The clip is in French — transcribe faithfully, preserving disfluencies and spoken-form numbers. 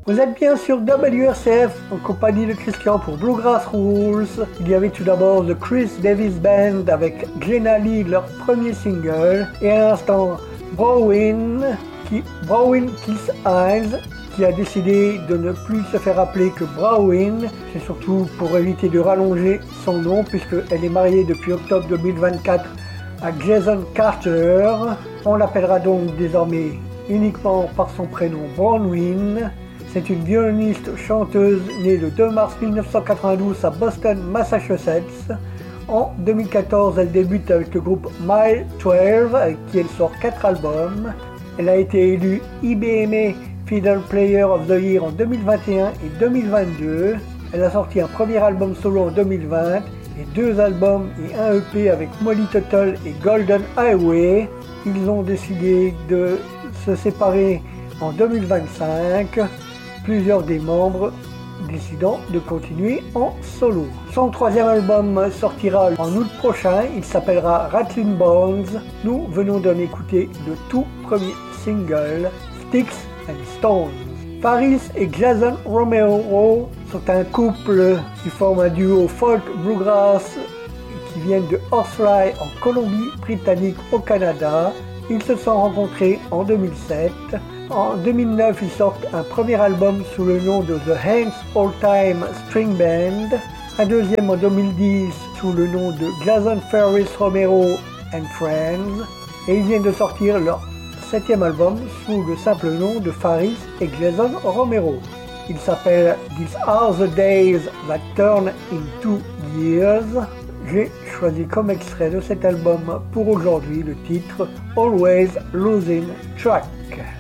Vous êtes bien sur W R C F en compagnie de Christian pour Bluegrass Rules. Il y avait tout d'abord The Chris Davis Band avec Glenna Lee, leur premier single, et à l'instant Browin, qui, Browin Keith Hines, qui a décidé de ne plus se faire appeler que Browin. C'est surtout pour éviter de rallonger son nom puisqu'elle est mariée depuis octobre deux mille vingt-quatre à Jason Carter. On l'appellera donc désormais uniquement par son prénom Bronwyn. C'est une violoniste chanteuse née le deux mars mille neuf cent quatre-vingt-douze à Boston, Massachusetts. En deux mille quatorze, elle débute avec le groupe Mile douze, avec qui elle sort quatre albums. Elle a été élue I B M A Fiddle Player of the Year en deux mille vingt et un et deux mille vingt-deux. Elle a sorti un premier album solo en deux mille vingt et deux albums et un E P avec Molly Tuttle et Golden Highway. Ils ont décidé de se séparer en deux mille vingt-cinq. Plusieurs des membres décidant de continuer en solo. Son troisième album sortira en août prochain, il s'appellera Rattling Bones. Nous venons d'en écouter le tout premier single, Sticks and Stones. Faris et Jason Romero sont un couple qui forme un duo folk bluegrass qui viennent de Horsefly en Colombie-Britannique au Canada. Ils se sont rencontrés en deux mille sept. En deux mille neuf, ils sortent un premier album sous le nom de The Hanks All Time String Band, un deuxième en deux mille dix sous le nom de Jason Faris Romero and Friends, et ils viennent de sortir leur septième album sous le simple nom de Faris et Jason Romero. Il s'appelle These Are the Days That Turn Into Years. J'ai choisi comme extrait de cet album pour aujourd'hui le titre Always Losing Track.